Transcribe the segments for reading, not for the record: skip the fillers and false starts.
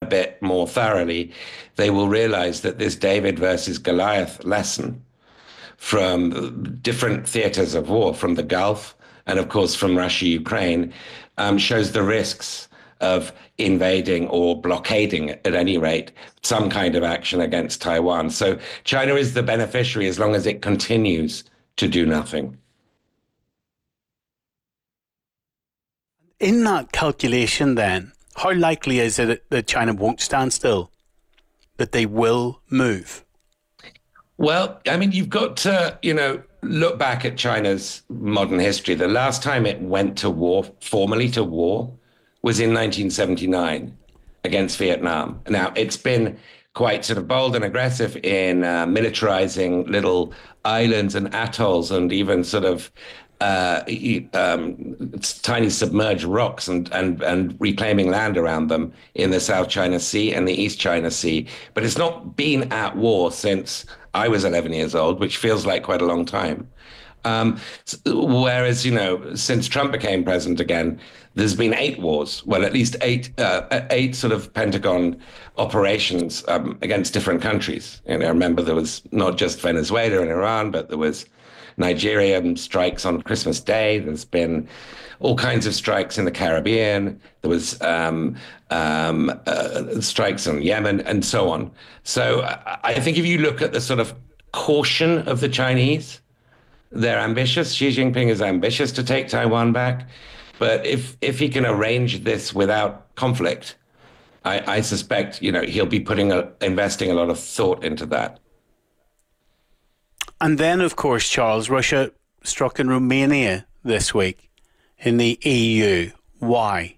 bit more thoroughly, they will realize that this David versus Goliath lesson from different theaters of war, from the Gulf and, of course, from Russia, Ukraine, shows the risks of invading or blockading, at any rate, some kind of action against Taiwan. So China is the beneficiary as long as it continues to do nothing. In that calculation, then, how likely is it that China won't stand still, that they will move? Well, I mean, you've got to, look back at China's modern history. The last time it went to war, formally to war, was in 1979 against Vietnam. Now, it's been quite sort of bold and aggressive in militarizing little islands and atolls and even sort of tiny submerged rocks and reclaiming land around them in the South China Sea and the East China Sea. But it's not been at war since I was 11 years old, which feels like quite a long time. Whereas, since Trump became president again, there's been 8 wars. Well, at least eight sort of Pentagon operations against different countries. I remember there was not just Venezuela and Iran, but there was Nigeria strikes on Christmas Day. There's been all kinds of strikes in the Caribbean. There was strikes in Yemen and so on. So I think if you look at the sort of caution of the Chinese, they're ambitious. Xi Jinping is ambitious to take Taiwan back. But if he can arrange this without conflict, I suspect, he'll be investing a lot of thought into that. And then, of course, Charles, Russia struck in Romania this week in the EU. Why?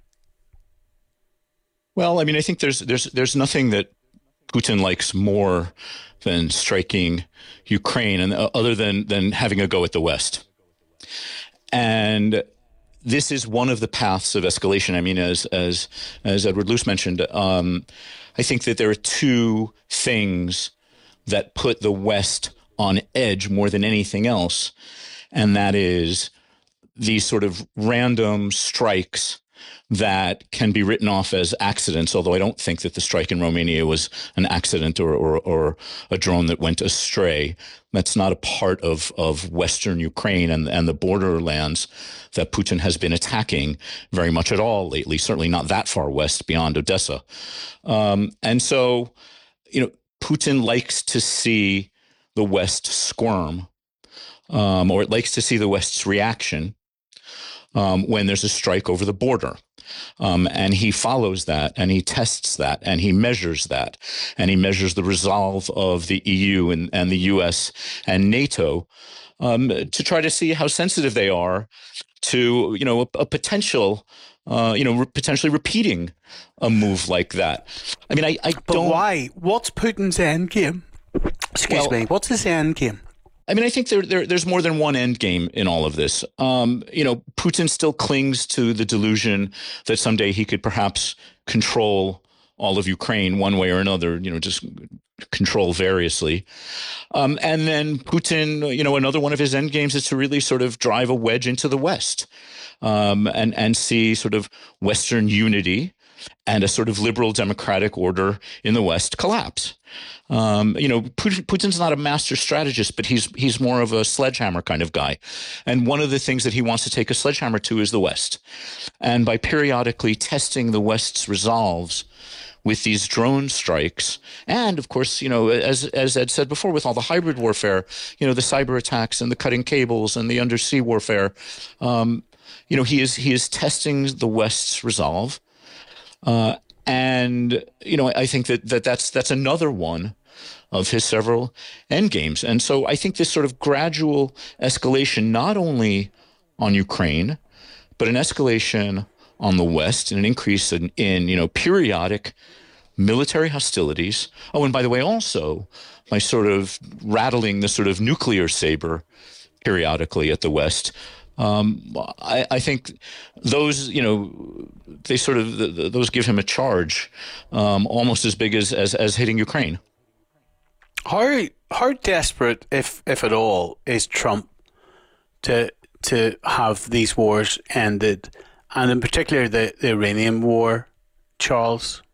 Well, I mean, I think there's nothing that Putin likes more than striking Ukraine, and other than having a go at the West. And this is one of the paths of escalation. I mean, as Edward Luce mentioned, I think that there are 2 things that put the West on edge more than anything else, and that is these sort of random strikes that can be written off as accidents, although I don't think that the strike in Romania was an accident or a drone that went astray. That's not a part of Western Ukraine and the borderlands that Putin has been attacking very much at all lately, certainly not that far west beyond Odessa. And so, Putin likes to see the West squirm, or it likes to see the West's reaction when there's a strike over the border. And he follows that, and he tests that, and he measures that, and he measures the resolve of the EU and the US and NATO to try to see how sensitive they are to, a potential, potentially repeating a move like that. I mean, I don't... But why? What's Putin's end game? Excuse me. What's his end game? I mean, I think there's more than one end game in all of this. Putin still clings to the delusion that someday he could perhaps control all of Ukraine one way or another, just control variously. And then Putin, another one of his end games is to really sort of drive a wedge into the West and see sort of Western unity and a sort of liberal democratic order in the West collapse. Putin's not a master strategist, but he's more of a sledgehammer kind of guy. And one of the things that he wants to take a sledgehammer to is the West. And by periodically testing the West's resolves with these drone strikes, and of course, as Ed said before, with all the hybrid warfare, the cyber attacks and the cutting cables and the undersea warfare, he is testing the West's resolve. And I think that's another one of his several end games. And so I think this sort of gradual escalation, not only on Ukraine, but an escalation on the West and an increase in periodic military hostilities. Oh, and by the way, also by sort of rattling the sort of nuclear saber periodically at the West. I think those, they sort of, those give him a charge almost as big as hitting Ukraine. How desperate, if at all, is Trump to have these wars ended, and in particular the Iranian war, Charles?